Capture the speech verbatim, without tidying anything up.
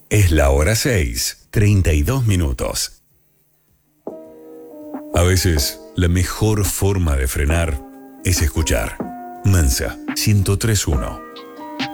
Es la hora seis, treinta y dos minutos. A veces, la mejor forma de frenar es escuchar. Mansa, ciento tres punto uno.